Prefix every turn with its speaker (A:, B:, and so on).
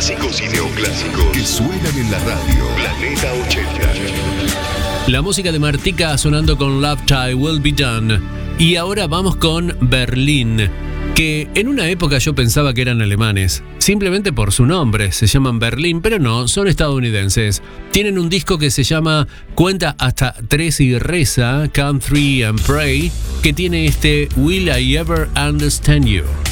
A: clásicos y neoclásicos que suenan en la radio. Planeta 80.
B: La música de Martika sonando con Love Tie Will Be Done. Y ahora vamos con Berlín, que en una época yo pensaba que eran alemanes, simplemente por su nombre, se llaman Berlín, pero no, son estadounidenses. Tienen un disco que se llama Cuenta hasta 3 y reza, Count 3 and Pray, que tiene este Will I Ever Understand You.